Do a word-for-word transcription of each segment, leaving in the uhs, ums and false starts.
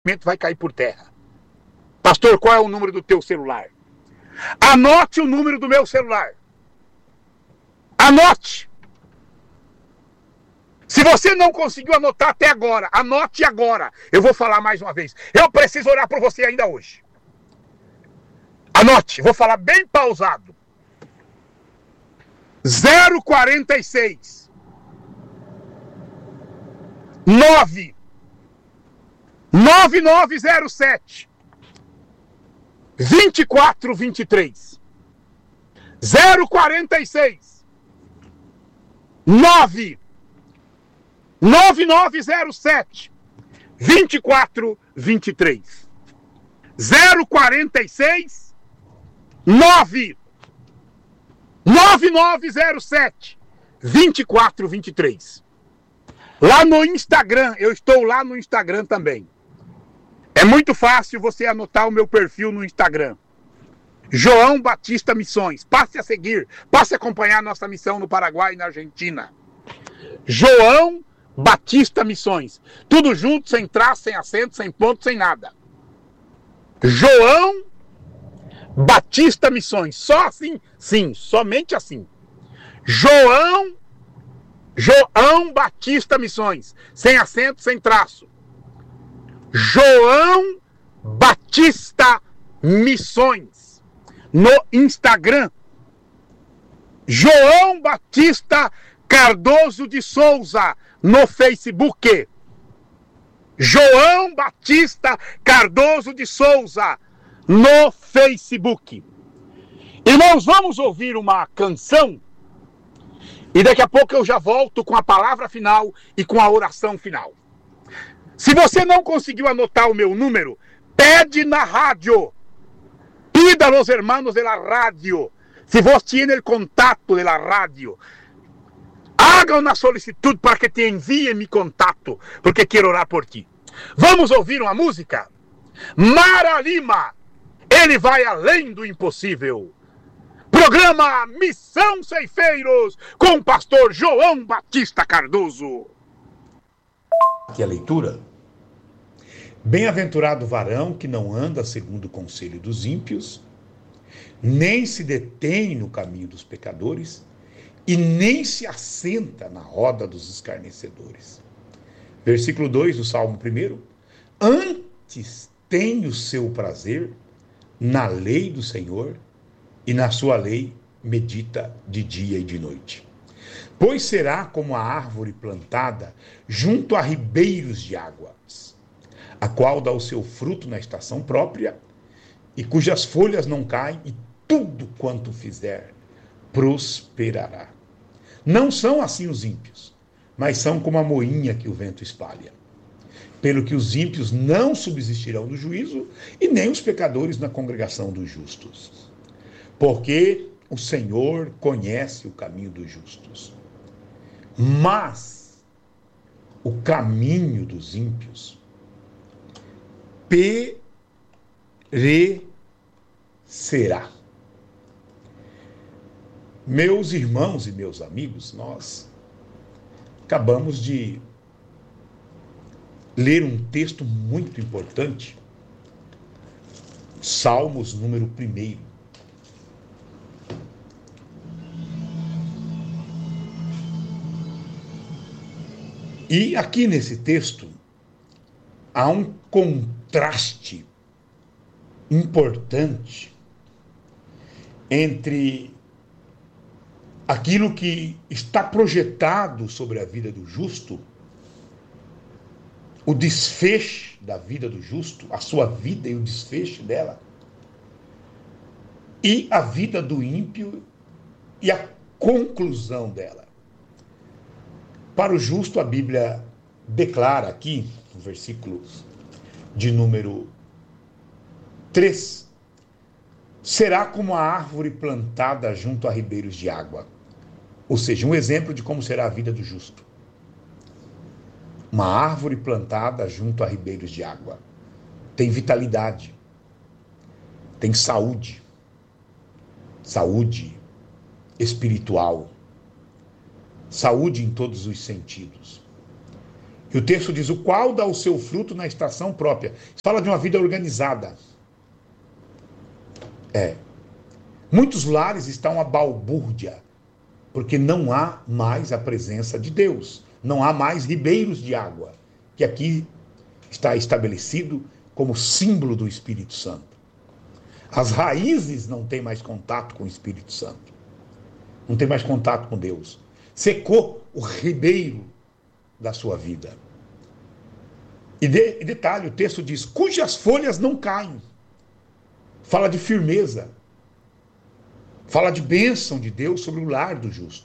vai cair por terra. Pastor, qual é o número do teu celular? Anote o número do meu celular. Anote. Se você não conseguiu anotar até agora, anote agora. Eu vou falar mais uma vez. Eu preciso orar por você ainda hoje. Anote, vou falar bem pausado. zero quarenta e seis nove nove nove zero sete vinte e quatro vinte e três zero quarenta e seis nove nove nove zero sete vinte e quatro vinte e três zero quarenta e seis nove nove nove zero sete vinte e quatro vinte e três. Lá no Instagram, eu estou lá no Instagram também. É muito fácil você anotar o meu perfil no Instagram. João Batista Missões. Passe a seguir, passe a acompanhar a nossa missão no Paraguai e na Argentina. João Batista Missões. Tudo junto, sem traço, sem acento, sem ponto, sem nada. João Batista Missões. Só assim? Sim, somente assim. João João Batista Missões. Sem acento, sem traço. João Batista Missões. No Instagram. João Batista Cardoso de Souza. No Facebook. João Batista Cardoso de Souza. No Facebook. E nós vamos ouvir uma canção. E daqui a pouco eu já volto com a palavra final e com a oração final. Se você não conseguiu anotar o meu número, pede na rádio. Pida a los hermanos de la radio. Se você tiene el contacto de la radio, haga una solicitud para que te envíe mi contato, porque quero orar por ti. Vamos ouvir uma música? Mara Lima, ele vai além do impossível. Programa Missão Ceifeiros, com o pastor João Batista Cardoso. Aqui a leitura. Bem-aventurado o varão que não anda segundo o conselho dos ímpios, nem se detém no caminho dos pecadores, e nem se assenta na roda dos escarnecedores. Versículo dois do Salmo um. Antes tem o seu prazer na lei do Senhor, e na sua lei medita de dia e de noite. Pois será como a árvore plantada junto a ribeiros de águas, a qual dá o seu fruto na estação própria, e cujas folhas não caem, e tudo quanto fizer prosperará. Não são assim os ímpios, mas são como a moinha que o vento espalha. Pelo que os ímpios não subsistirão do juízo, e nem os pecadores na congregação dos justos. Porque o Senhor conhece o caminho dos justos. Mas o caminho dos ímpios perecerá. Meus irmãos e meus amigos, nós acabamos de ler um texto muito importante, Salmos número um. E aqui nesse texto há um contraste importante entre aquilo que está projetado sobre a vida do justo, o desfecho da vida do justo, a sua vida e o desfecho dela, e a vida do ímpio e a conclusão dela. Para o justo, a Bíblia declara aqui, no versículo de número três, será como a árvore plantada junto a ribeiros de água. Ou seja, um exemplo de como será a vida do justo. Uma árvore plantada junto a ribeiros de água. Tem vitalidade. Tem saúde. Saúde espiritual. Saúde em todos os sentidos. E o texto diz, o qual dá o seu fruto na estação própria. Fala de uma vida organizada. É. Muitos lares estão a balbúrdia, porque não há mais a presença de Deus. Não há mais ribeiros de água, que aqui está estabelecido como símbolo do Espírito Santo. As raízes não têm mais contato com o Espírito Santo. Não tem mais contato com Deus. Secou o ribeiro da sua vida. E, de, e detalhe, o texto diz, cujas folhas não caem. Fala de firmeza. Fala de bênção de Deus sobre o lar do justo.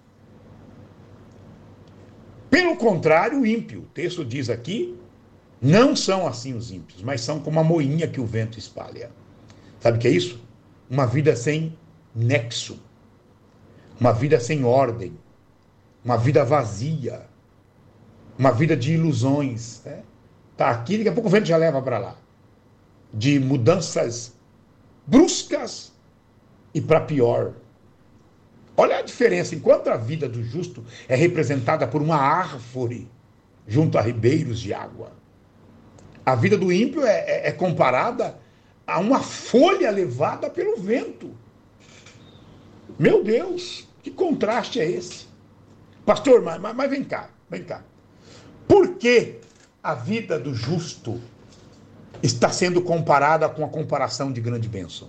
Pelo contrário, o ímpio, o texto diz aqui, não são assim os ímpios, mas são como a moinha que o vento espalha. Sabe o que é isso? Uma vida sem nexo. Uma vida sem ordem. Uma vida vazia. Uma vida de ilusões. Né? Tá aqui, daqui a pouco o vento já leva para lá. De mudanças bruscas e para pior. Olha a diferença. Enquanto a vida do justo é representada por uma árvore junto a ribeiros de água, a vida do ímpio é, é, é comparada a uma folha levada pelo vento. Meu Deus, que contraste é esse? Pastor, mas, mas vem cá, vem cá. Por que a vida do justo está sendo comparada com a comparação de grande bênção?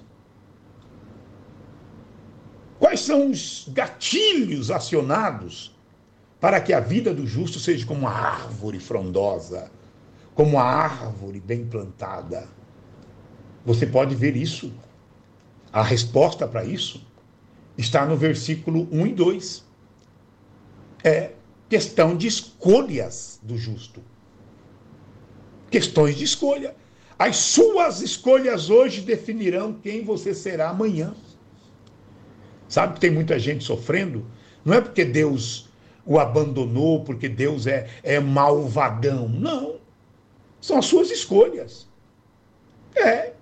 Quais são os gatilhos acionados para que a vida do justo seja como uma árvore frondosa, como uma árvore bem plantada? Você pode ver isso. A resposta para isso está no versículo um e dois. É questão de escolhas do justo. Questões de escolha. As suas escolhas hoje definirão quem você será amanhã. Sabe que tem muita gente sofrendo? Não é porque Deus o abandonou, porque Deus é, é malvadão. Não. São as suas escolhas. É.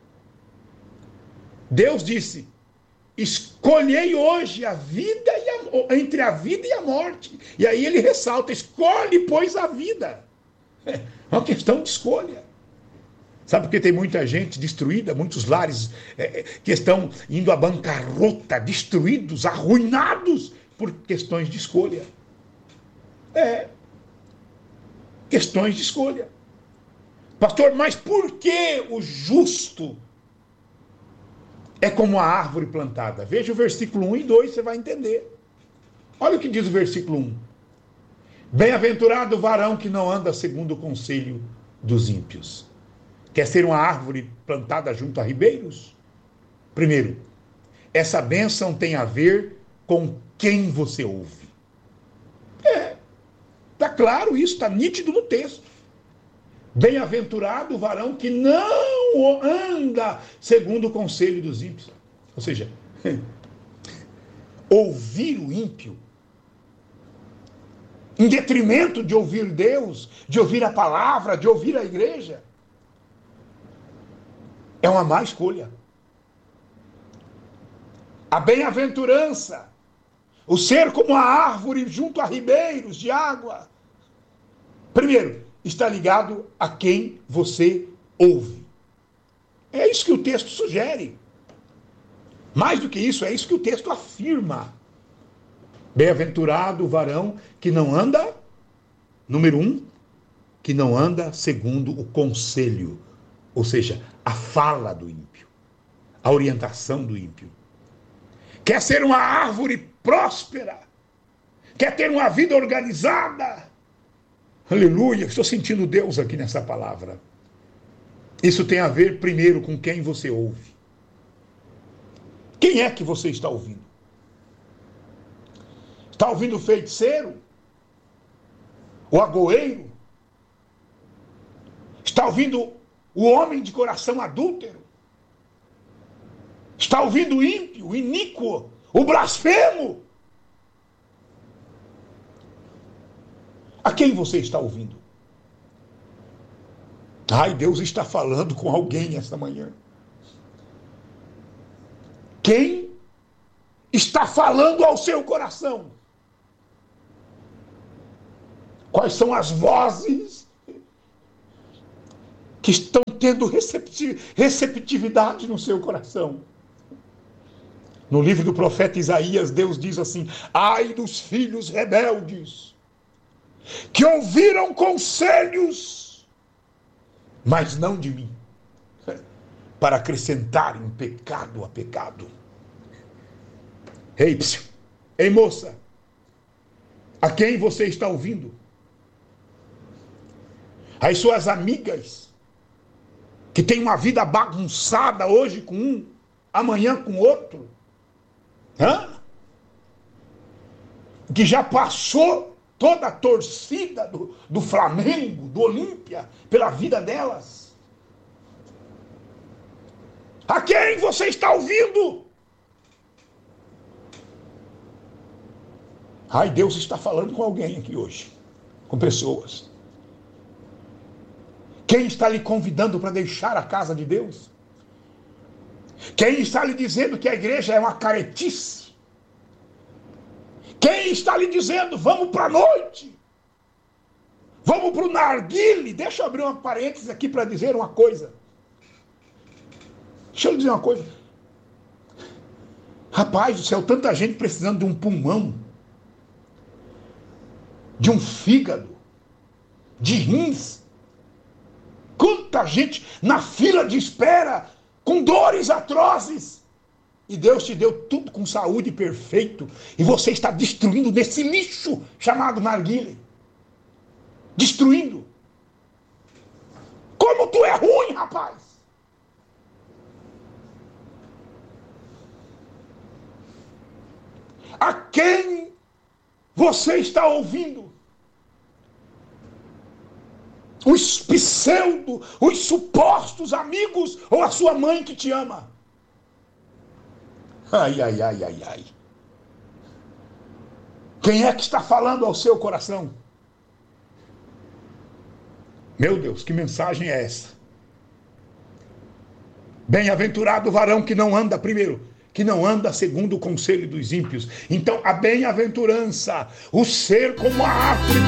Deus disse, escolhei hoje a vida e a, entre a vida e a morte. E aí ele ressalta, escolhe, pois, a vida. É uma questão de escolha. Sabe porque tem muita gente destruída, muitos lares é, que estão indo à bancarrota, destruídos, arruinados por questões de escolha. É. Questões de escolha. Pastor, mas por que o justo é como a árvore plantada? Veja o versículo um e dois, você vai entender. Olha o que diz o versículo um. Bem-aventurado o varão que não anda segundo o conselho dos ímpios. Quer ser uma árvore plantada junto a ribeiros? Primeiro, essa bênção tem a ver com quem você ouve. É, está claro isso, está nítido no texto. Bem-aventurado o varão que não anda segundo o conselho dos ímpios. Ou seja, ouvir o ímpio, em detrimento de ouvir Deus, de ouvir a palavra, de ouvir a igreja, é uma má escolha. A bem-aventurança, o ser como a árvore junto a ribeiros de água, primeiro, está ligado a quem você ouve. É isso que o texto sugere. Mais do que isso, é isso que o texto afirma. Bem-aventurado o varão que não anda, número um, que não anda segundo o conselho, ou seja, a fala do ímpio, a orientação do ímpio. Quer ser uma árvore próspera, quer ter uma vida organizada. Aleluia, estou sentindo Deus aqui nessa palavra. Isso tem a ver primeiro com quem você ouve. Quem é que você está ouvindo? Está ouvindo o feiticeiro? O agoeiro? Está ouvindo o homem de coração adúltero? Está ouvindo o ímpio, o iníquo, o blasfemo? A quem você está ouvindo? Ai, Deus está falando com alguém esta manhã. Quem está falando ao seu coração? Quais são as vozes que estão tendo receptividade no seu coração? No livro do profeta Isaías, Deus diz assim: ai dos filhos rebeldes, que ouviram conselhos, mas não de mim, para acrescentarem pecado a pecado. Ei, psiu, ei moça, a quem você está ouvindo? As suas amigas, que têm uma vida bagunçada hoje com um, amanhã com outro? Hã? Que já passou toda a torcida do, do Flamengo, do Olímpia, pela vida delas? A quem você está ouvindo? Ai, Deus está falando com alguém aqui hoje, com pessoas. Quem está lhe convidando para deixar a casa de Deus? Quem está lhe dizendo que a igreja é uma caretice? Quem está lhe dizendo, vamos para a noite? Vamos para o narguile? Deixa eu abrir uma parêntese aqui para dizer uma coisa. Deixa eu dizer uma coisa. Rapaz do céu, tanta gente precisando de um pulmão, de um fígado, de rins. Quanta gente na fila de espera, com dores atrozes. E Deus te deu tudo com saúde perfeito. E você está destruindo desse lixo chamado narguilé. Destruindo. Como tu é ruim, rapaz. A quem você está ouvindo? Os pseudo, os supostos amigos ou a sua mãe que te ama? Ai, ai, ai, ai, ai. Quem é que está falando ao seu coração? Meu Deus, que mensagem é essa? Bem-aventurado o varão que não anda, primeiro, que não anda segundo o conselho dos ímpios. Então, a bem-aventurança, o ser como a árvore